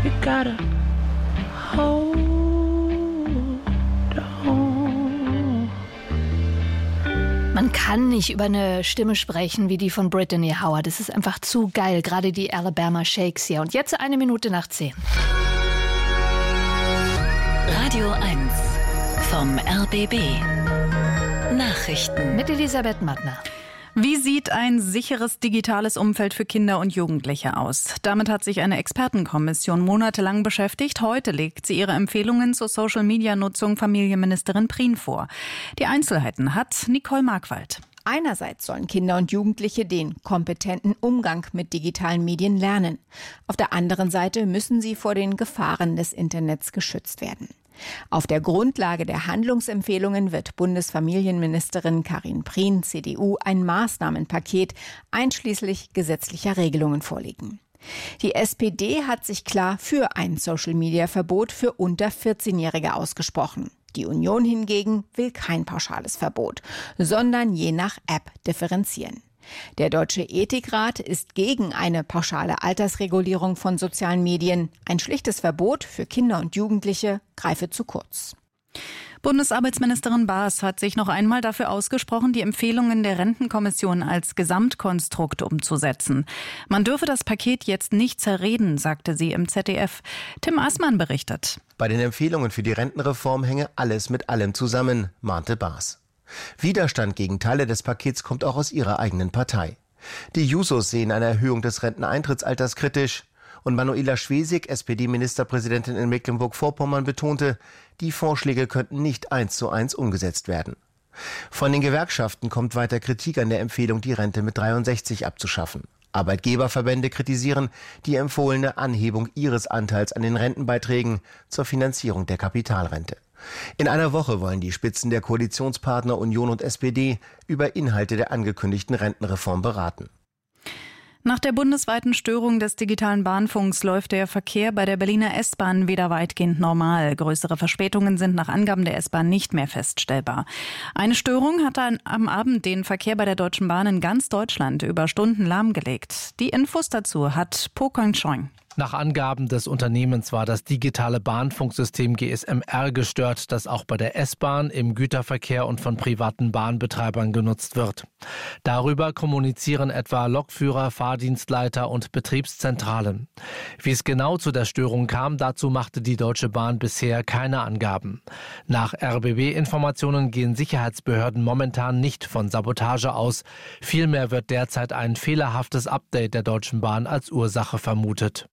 You gotta hold on. Man kann nicht über eine Stimme sprechen wie die von Brittany Howard. Das ist einfach zu geil, gerade die Alabama Shakes hier. Und jetzt 9:01. Radio 1 vom RBB. Nachrichten Mit Elisabeth Mattner. Wie sieht ein sicheres digitales Umfeld für Kinder und Jugendliche aus? Damit hat sich eine Expertenkommission monatelang beschäftigt. Heute legt sie ihre Empfehlungen zur Social-Media-Nutzung Familienministerin Prien vor. Die Einzelheiten hat Nicole Markwald. Einerseits sollen Kinder und Jugendliche den kompetenten Umgang mit digitalen Medien lernen. Auf der anderen Seite müssen sie vor den Gefahren des Internets geschützt werden. Auf der Grundlage der Handlungsempfehlungen wird Bundesfamilienministerin Karine Prien, CDU, ein Maßnahmenpaket einschließlich gesetzlicher Regelungen vorlegen. Die SPD hat sich klar für ein Social-Media-Verbot für unter 14-Jährige ausgesprochen. Die Union hingegen will kein pauschales Verbot, sondern je nach App differenzieren. Der Deutsche Ethikrat ist gegen eine pauschale Altersregulierung von sozialen Medien. Ein schlichtes Verbot für Kinder und Jugendliche greife zu kurz. Bundesarbeitsministerin Baas hat sich noch einmal dafür ausgesprochen, die Empfehlungen der Rentenkommission als Gesamtkonstrukt umzusetzen. Man dürfe das Paket jetzt nicht zerreden, sagte sie im ZDF. Tim Assmann berichtet. Bei den Empfehlungen für die Rentenreform hänge alles mit allem zusammen, mahnte Baas. Widerstand gegen Teile des Pakets kommt auch aus ihrer eigenen Partei. Die Jusos sehen eine Erhöhung des Renteneintrittsalters kritisch. Und Manuela Schwesig, SPD-Ministerpräsidentin in Mecklenburg-Vorpommern, betonte, die Vorschläge könnten nicht 1:1 umgesetzt werden. Von den Gewerkschaften kommt weiter Kritik an der Empfehlung, die Rente mit 63 abzuschaffen. Arbeitgeberverbände kritisieren die empfohlene Anhebung ihres Anteils an den Rentenbeiträgen zur Finanzierung der Kapitalrente. In einer Woche wollen die Spitzen der Koalitionspartner Union und SPD über Inhalte der angekündigten Rentenreform beraten. Nach der bundesweiten Störung des digitalen Bahnfunks läuft der Verkehr bei der Berliner S-Bahn wieder weitgehend normal. Größere Verspätungen sind nach Angaben der S-Bahn nicht mehr feststellbar. Eine Störung hatte am Abend den Verkehr bei der Deutschen Bahn in ganz Deutschland über Stunden lahmgelegt. Die Infos dazu hat Po Kong-Chong. Nach Angaben des Unternehmens war das digitale Bahnfunksystem GSM-R gestört, das auch bei der S-Bahn, im Güterverkehr und von privaten Bahnbetreibern genutzt wird. Darüber kommunizieren etwa Lokführer, Fahrdienstleiter und Betriebszentralen. Wie es genau zu der Störung kam, dazu machte die Deutsche Bahn bisher keine Angaben. Nach RBB-Informationen gehen Sicherheitsbehörden momentan nicht von Sabotage aus. Vielmehr wird derzeit ein fehlerhaftes Update der Deutschen Bahn als Ursache vermutet.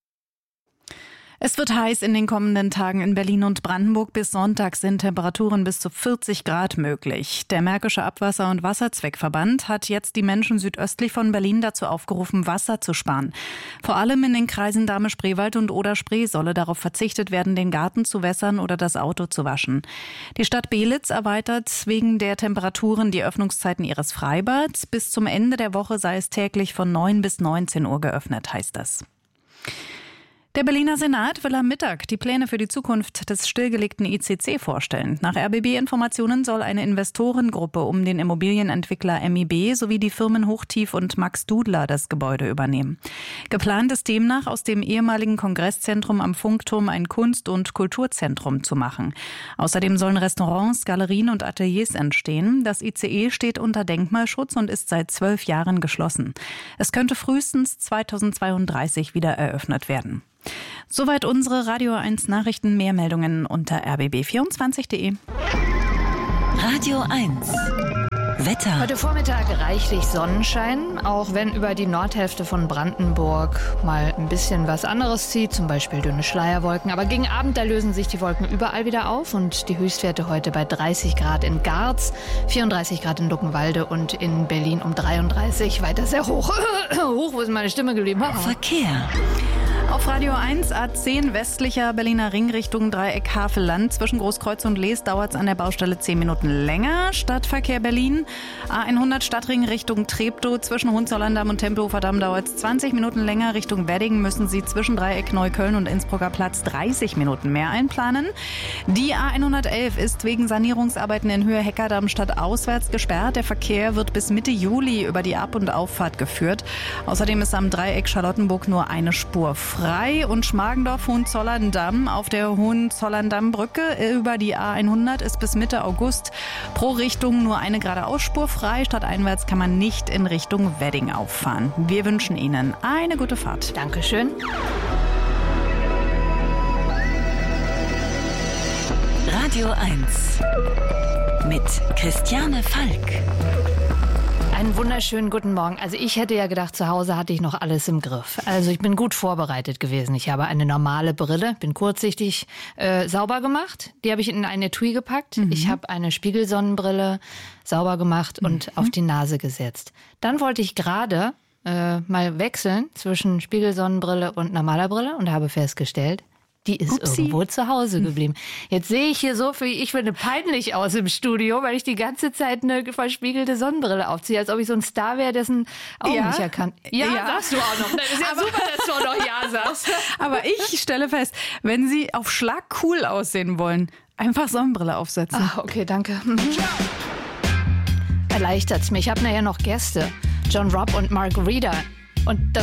Es wird heiß in den kommenden Tagen in Berlin und Brandenburg. Bis Sonntag sind Temperaturen bis zu 40 Grad möglich. Der Märkische Abwasser- und Wasserzweckverband hat jetzt die Menschen südöstlich von Berlin dazu aufgerufen, Wasser zu sparen. Vor allem in den Kreisen Dahme-Spreewald und Oder-Spree solle darauf verzichtet werden, den Garten zu wässern oder das Auto zu waschen. Die Stadt Belitz erweitert wegen der Temperaturen die Öffnungszeiten ihres Freibads. Bis zum Ende der Woche sei es täglich von 9 bis 19 Uhr geöffnet, heißt das. Der Berliner Senat will am Mittag die Pläne für die Zukunft des stillgelegten ICC vorstellen. Nach RBB-Informationen soll eine Investorengruppe um den Immobilienentwickler MIB sowie die Firmen Hochtief und Max Dudler das Gebäude übernehmen. Geplant ist demnach, aus dem ehemaligen Kongresszentrum am Funkturm ein Kunst- und Kulturzentrum zu machen. Außerdem sollen Restaurants, Galerien und Ateliers entstehen. Das ICE steht unter Denkmalschutz und ist seit 12 Jahren geschlossen. Es könnte frühestens 2032 wieder eröffnet werden. Soweit unsere Radio 1 Nachrichten. Mehr Meldungen unter rbb24.de. Radio 1 Wetter. Heute Vormittag reichlich Sonnenschein, auch wenn über die Nordhälfte von Brandenburg mal ein bisschen was anderes zieht, zum Beispiel dünne Schleierwolken. Aber gegen Abend, da lösen sich die Wolken überall wieder auf und die Höchstwerte heute bei 30 Grad in Garz, 34 Grad in Luckenwalde und in Berlin um 33, weiter sehr hoch. Hoch, wo ist meine Stimme geblieben? Verkehr. Auf Radio 1 A10 westlicher Berliner Ring Richtung Dreieck Havelland. Zwischen Großkreuz und Lees dauert es an der Baustelle 10 Minuten länger. Stadtverkehr Berlin. A100 Stadtring Richtung Treptow. Zwischen Hohenzollern-Damm und Tempelhofer Damm dauert es 20 Minuten länger. Richtung Wedding müssen Sie zwischen Dreieck Neukölln und Innsbrucker Platz 30 Minuten mehr einplanen. Die A111 ist wegen Sanierungsarbeiten in Höhe Heckerdamm stadtauswärts gesperrt. Der Verkehr wird bis Mitte Juli über die Ab- und Auffahrt geführt. Außerdem ist am Dreieck Charlottenburg nur eine Spur frei. frei und Schmargendorf-Hohenzollern-Damm auf der Hohenzollern-Damm-Brücke über die A100 ist bis Mitte August pro Richtung nur eine geradeaus spurfrei. Stadteinwärts kann man nicht in Richtung Wedding auffahren. Wir wünschen Ihnen eine gute Fahrt. Dankeschön. Radio 1 mit Christiane Falk. Einen wunderschönen guten Morgen. Also ich hätte ja gedacht, zu Hause hatte ich noch alles im Griff. Also ich bin gut vorbereitet gewesen. Ich habe eine normale Brille, bin kurzsichtig sauber gemacht. Die habe ich in ein Etui gepackt. Ich habe eine Spiegelsonnenbrille sauber gemacht und auf die Nase gesetzt. Dann wollte ich gerade mal wechseln zwischen Spiegelsonnenbrille und normaler Brille und habe festgestellt, die ist irgendwo zu Hause geblieben. Jetzt sehe ich hier so, wie ich finde, peinlich aus im Studio, weil ich die ganze Zeit eine verspiegelte Sonnenbrille aufziehe, als ob ich so ein Star wäre, dessen Augen nicht erkannt. Ja, sagst du auch noch. Das ist ja super, dass du auch noch Ja sagst. Aber ich stelle fest, wenn Sie auf Schlag cool aussehen wollen, einfach Sonnenbrille aufsetzen. Ach, okay, danke. Erleichtert's mich. Ich habe nachher noch Gäste. John Robb und Mark Reeder. Und